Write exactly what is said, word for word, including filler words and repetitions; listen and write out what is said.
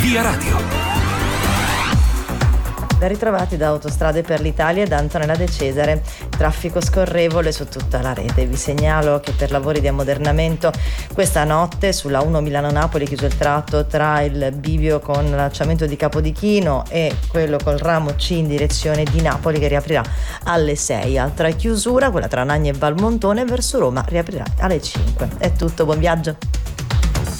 Via Radio. Ben ritrovati da Autostrade per l'Italia e da Antonella De Cesare. Traffico scorrevole su tutta la rete. Vi segnalo che per lavori di ammodernamento questa notte sulla uno Milano-Napoli è chiuso il tratto tra il bivio con l'allacciamento di Capodichino e quello col ramo C in direzione di Napoli, che riaprirà alle sei. Altra chiusura, quella tra Nagni e Valmontone verso Roma, riaprirà alle cinque. È tutto, buon viaggio.